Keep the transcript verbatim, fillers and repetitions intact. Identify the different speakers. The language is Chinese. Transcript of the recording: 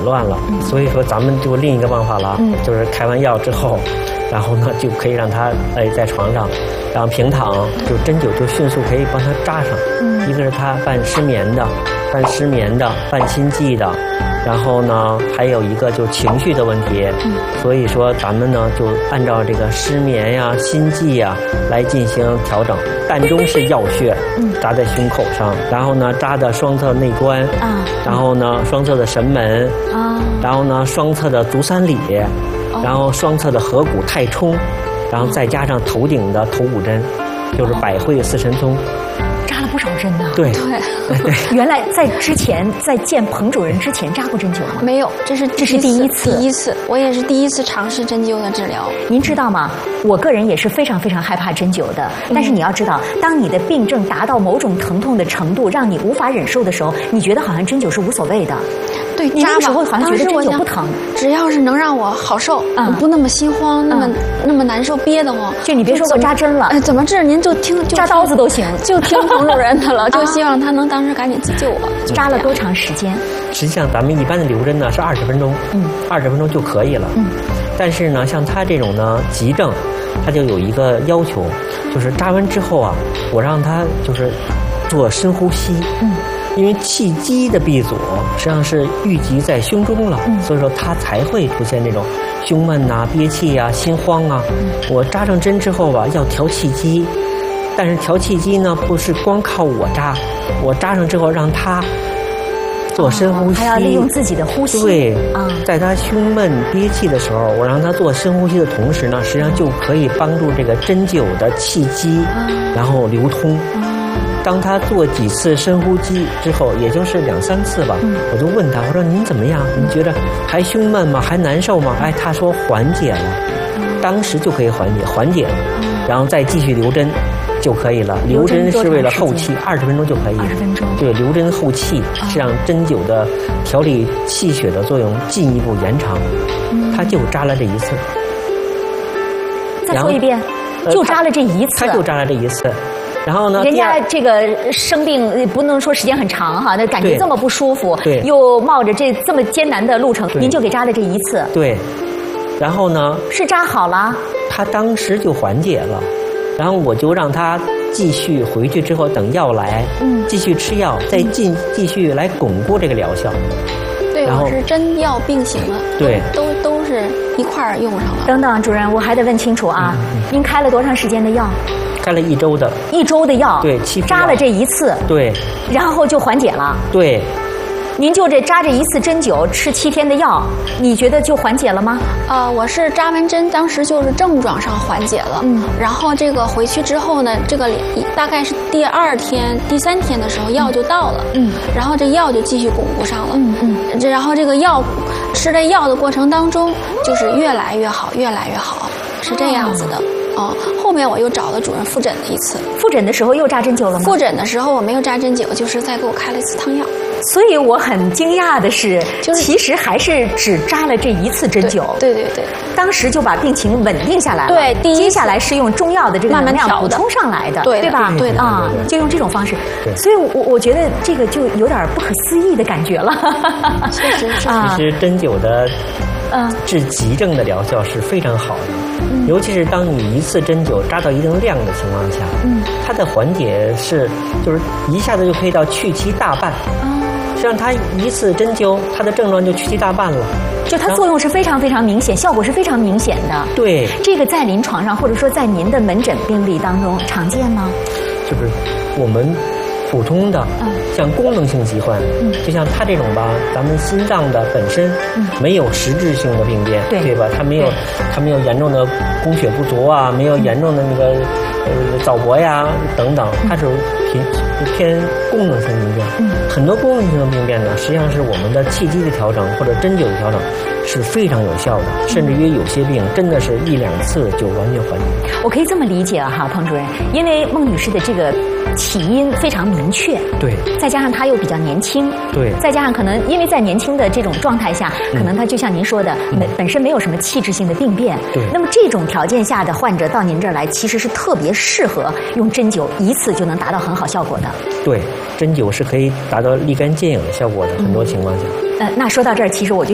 Speaker 1: 乱了。嗯、所以说咱们就另一个办法了，嗯、就是开完药之后，然后呢就可以让他哎在床上，然后平躺，就针灸就迅速可以帮他扎上。嗯、一个是他伴失眠的，伴失眠的，伴心悸的。然后呢，还有一个就是情绪的问题，嗯、所以说咱们呢就按照这个失眠呀、心悸呀来进行调整。膻中是要穴，嗯、扎在胸口上，然后呢扎的双侧内关，啊、然后呢双侧的神门，啊、然后呢双侧的足三里，哦、然后双侧的合谷太冲，然后再加上头顶的头五针，就是百会四神聪。
Speaker 2: 扎了不少针呢。
Speaker 1: 对
Speaker 2: 对，原来在之前在见彭主任之前扎过针灸吗？
Speaker 3: 没有，这是
Speaker 2: 这是第一次，
Speaker 3: 第一次，我也是第一次尝试针灸的治疗。
Speaker 2: 您知道吗？我个人也是非常非常害怕针灸的。但是你要知道，当你的病症达到某种疼痛的程度，让你无法忍受的时候，你觉得好像针灸是无所谓的。
Speaker 3: 对，
Speaker 2: 你那个时候好像觉得针灸不疼，
Speaker 3: 只要是能让我好受，嗯、不那么心慌，那么、嗯、那么难受憋得慌。
Speaker 2: 就你别说过扎针了，
Speaker 3: 哎，怎么治您就听就
Speaker 2: 扎刀子都行，
Speaker 3: 就听彭主任的了，就希望他能当时赶紧救我。
Speaker 2: 扎了多长时间？
Speaker 1: 实际上咱们一般的留针呢是二十分钟，嗯，二十分钟就可以了，嗯。但是呢，像他这种呢急症，他就有一个要求，就是扎完之后啊，我让他就是做深呼吸，嗯。因为气机的闭阻实际上是郁积在胸中了，嗯、所以说它才会出现这种胸闷呐、啊、憋气啊、心慌啊。嗯、我扎上针之后吧，要调气机，但是调气机呢不是光靠我扎，我扎上之后让他做深呼吸，
Speaker 2: 还要利用自己的呼吸。
Speaker 1: 对，啊，在他胸闷憋气的时候，我让他做深呼吸的同时呢，实际上就可以帮助这个针灸的气机，然后流通。当他做几次深呼吸之后，也就是两三次吧，嗯、我就问他，我说您怎么样？您觉得还胸闷吗？还难受吗？哎，他说缓解了，当时就可以缓解，缓解了，然后再继续留针就可以了。留针是为了后期，二十分钟就可以。
Speaker 2: 二十分钟。
Speaker 1: 对，留针后期是让针灸的调理气血的作用进一步延长。嗯、他就扎了这一次。
Speaker 2: 再说一遍，就扎了这一次。
Speaker 1: 他就扎了这一次。然后呢？
Speaker 2: 人家这个生病不能说时间很长哈，那感觉这么不舒服，
Speaker 1: 对，
Speaker 2: 又冒着这这么艰难的路程，您就给扎了这一次。
Speaker 1: 对，然后呢？
Speaker 2: 是扎好了。
Speaker 1: 他当时就缓解了，然后我就让他继续回去之后等药来，嗯，继续吃药，再进继续来巩固这个疗效。
Speaker 3: 对，我是针药并行了，
Speaker 1: 对，
Speaker 3: 都都是一块儿用上了。
Speaker 2: 等等，主任，我还得问清楚啊，嗯、您开了多长时间的药？
Speaker 1: 开了一周的，
Speaker 2: 一周的药，
Speaker 1: 对，七
Speaker 2: 扎了这一次，
Speaker 1: 对，
Speaker 2: 然后就缓解了，
Speaker 1: 对。
Speaker 2: 您就这扎这一次针灸，吃七天的药，你觉得就缓解了吗？
Speaker 3: 呃，我是扎完针，当时就是症状上缓解了，嗯，然后这个回去之后呢，这个大概是第二天、第三天的时候，药就到了，嗯，然后这药就继续巩固上了，嗯嗯，这然后这个药吃这药的过程当中，就是越来越好，越来越好，是这样子的。哦，后面我又找了主任复诊了一次。
Speaker 2: 复诊的时候又扎针灸了吗？
Speaker 3: 复诊的时候我没有扎针灸，就是再给我开了一次汤药。
Speaker 2: 所以我很惊讶的是，就是其实还是只扎了这一次针灸。
Speaker 3: 对对 对, 对，
Speaker 2: 当时就把病情稳定下来了。
Speaker 3: 对，第一
Speaker 2: 接下来是用中药的这个能量补充上来的，
Speaker 3: 对
Speaker 2: 对吧？
Speaker 3: 对
Speaker 2: 啊，就用这种方式。所以我我觉得这个就有点不可思议的感觉了。
Speaker 3: 确实是。
Speaker 1: 其实针灸的。嗯，治急症的疗效是非常好的，嗯、尤其是当你一次针灸扎到一定量的情况下，嗯，它的缓解是就是一下子就可以到去其大半。嗯，实际上它一次针灸，它的症状就去其大半了。
Speaker 2: 就它作用是非常非常明显，效果是非常明显的。
Speaker 1: 对，
Speaker 2: 这个在临床上或者说在您的门诊病例当中常见吗？
Speaker 1: 就是我们。普通的，像功能性疾患，嗯、就像他这种吧，咱们心脏的本身没有实质性的病变，
Speaker 2: 对,
Speaker 1: 对吧？它没有，它没有严重的供血不足啊，没有严重的那个呃早搏呀等等，它是偏偏功能性病变。嗯、很多功能性的病变呢，实际上是我们的气机的调整或者针灸的调整是非常有效的，甚至于有些病真的是一两次就完全缓解。
Speaker 2: 我可以这么理解哈，彭主任，因为孟女士的这个起因非常明确，
Speaker 1: 对，
Speaker 2: 再加上她又比较年轻，
Speaker 1: 对，
Speaker 2: 再加上可能因为在年轻的这种状态下，可能她就像您说的，
Speaker 1: 嗯、
Speaker 2: 本身没有什么器质性的病变，
Speaker 1: 对，
Speaker 2: 那么这种条件下的患者到您这儿来，其实是特别适合用针灸一次就能达到很好效果的。
Speaker 1: 对，针灸是可以达到立竿见影的效果的，很多情况下。
Speaker 2: 呃，那说到这儿，其实我就。